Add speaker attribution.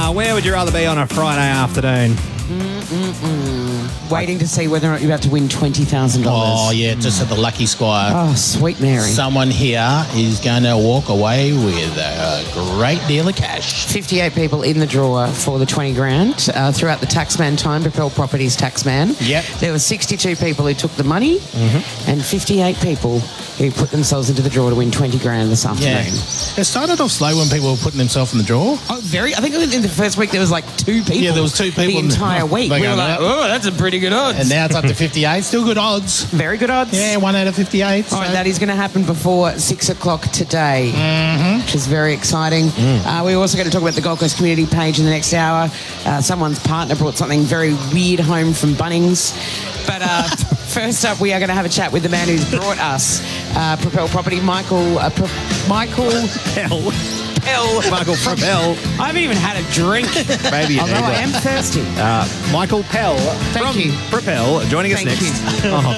Speaker 1: Where would you rather be on a Friday afternoon?
Speaker 2: Waiting to see whether or not you're about to win $20,000.
Speaker 3: Oh, yeah, just at the Lucky Squire.
Speaker 2: Oh, sweet Mary.
Speaker 3: Someone here is going to walk away with a great deal of cash.
Speaker 2: 58 people in the drawer for the 20 grand throughout the Taxman time, Propel Properties Taxman.
Speaker 3: Yep.
Speaker 2: There were 62 people who took the money and 58 people who put themselves into the draw to win 20 grand this afternoon.
Speaker 3: Yeah. It started off slow when people were putting themselves in the draw.
Speaker 2: Oh, I think in the first week there was like 2 people.
Speaker 3: Yeah, there was 2 people.
Speaker 2: The entire week.
Speaker 3: They
Speaker 2: We were
Speaker 3: go,
Speaker 2: like, oh, that's a pretty good odds.
Speaker 3: And now it's up to 58. Still good odds.
Speaker 2: Very good odds.
Speaker 3: Yeah, 1 out of 58.
Speaker 2: All right, that is going to happen before 6 o'clock today, which is very exciting. We're also going to talk about the Gold Coast community page in the next hour. Someone's partner brought something very weird home from Bunnings. But first up, we are going to have a chat with the man who's brought us Propel Property, Michael
Speaker 1: Pell. Michael Propel.
Speaker 2: I haven't even had a drink.
Speaker 1: Maybe you
Speaker 2: Although
Speaker 1: need
Speaker 2: I am thirsty.
Speaker 1: Michael Pell
Speaker 2: Thank
Speaker 1: from
Speaker 2: you.
Speaker 1: Propel joining us
Speaker 2: Thank
Speaker 1: next.
Speaker 2: you.
Speaker 1: Oh,